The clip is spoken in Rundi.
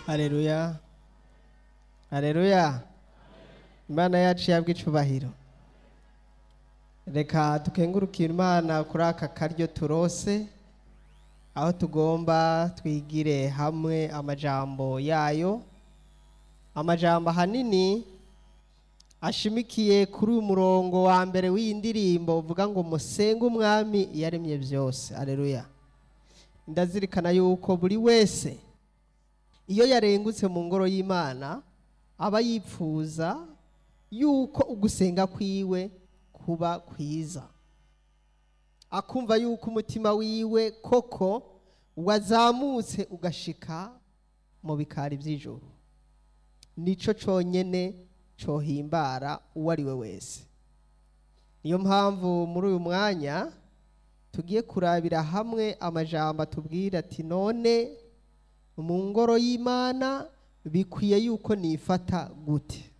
Haleluya. Haleluya. Imana yacu yabwe icubahiro. Reka tukengurukire Imana kuri aka karyo turose aho tugomba twigire hamwe amajambo yayo. Amajambo hanini ashimikiye kuri uyu murongo wa mbere w'indirimbo uvuga ngo musenge umwami yaremye byose. Haleluya. Ndazirikana yuko buri wese iyo yarengutse mu ngoro y'Imana aba yipfuza yuko ugusenga kwiwe kuba kwiza, akumva yuko umutima wiwe koko wazamutse ugashika mu bikari by'ijuru. Nico conyene cohimbara uwo ari we wese. Niyo mpamvu muri uyu mwanya tugiye kurabira hamwe amajambo atubwira ati none mu ngoro y'Imana bikwiye yuko nifata gute.